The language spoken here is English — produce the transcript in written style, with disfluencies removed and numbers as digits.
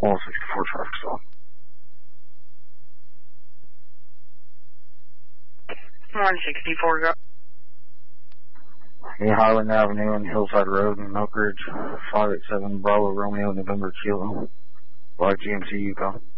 164 traffic stop. 164, go. Highland Avenue and Hillside Road in Oak Ridge, 587 Bravo Romeo November Kilo, YGMC Yukon.